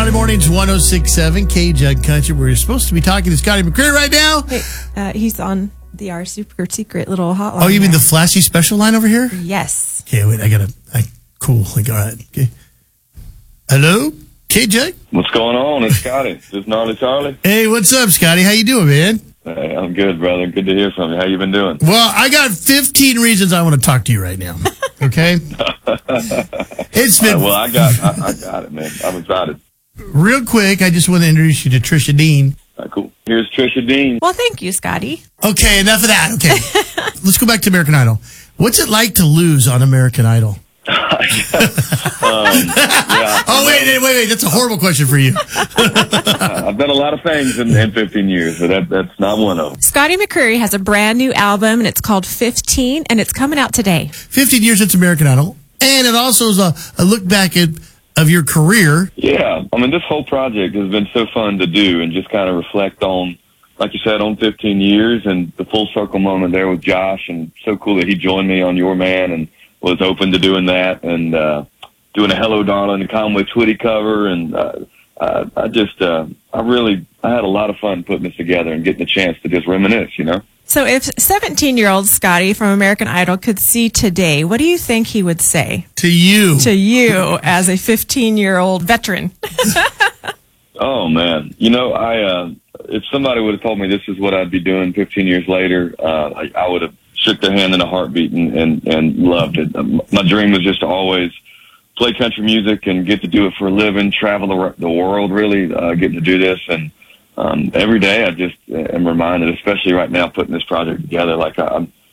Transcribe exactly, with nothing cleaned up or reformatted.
Scotty Mornings, one oh six point seven K-Jug Country. We're supposed to be talking to Scotty McCreery right now. Wait, uh, he's on the our super secret little hotline. Oh, you mean there. the flashy special line over here? Yes. Okay, wait, I gotta, I, cool, like, all right, okay. Hello, K-Jug? What's going on? It's Scotty. This is Gnarly Charlie. Hey, what's up, Scotty? How you doing, man? Hey, I'm good, brother. Good to hear from you. How you been doing? Well, I got fifteen reasons I want to talk to you right now, okay? It's been... Uh, well, I got I, I got it, man. I'm excited. Real quick, I just want to introduce you to Trisha Dean. Uh, cool. Here's Trisha Dean. Well, thank you, Scotty. Okay, enough of that. Okay. Let's go back to American Idol. What's it like to lose on American Idol? um, yeah, oh, wait, wait, wait, wait. That's a horrible question for you. I've done a lot of things in, in fifteen years, but that, that's not one of them. Scotty McCreery has a brand new album, and it's called fifteen, and it's coming out today. fifteen years since American Idol. And it also is a, a look back at of your career. Yeah. I mean, this whole project has been so fun to do and just kind of reflect on, like you said, on fifteen years and the full circle moment there with Josh. And so cool that he joined me on Your Man and was open to doing that and uh, doing a Hello Darling and Conway Twitty cover. And uh, I, I just, uh, I really, I had a lot of fun putting this together and getting the chance to just reminisce, you know? So if seventeen-year-old Scotty from American Idol could see today, what do you think he would say? To you. To you as a fifteen-year-old veteran. Oh, man. You know, I uh, if somebody would have told me this is what I'd be doing fifteen years later, uh, I, I would have shook their hand in a heartbeat and, and, and loved it. Um, my dream was just to always play country music and get to do it for a living, travel the, the world, really, uh, getting to do this. And um, every day I just am reminded, especially right now putting this project together, like I'm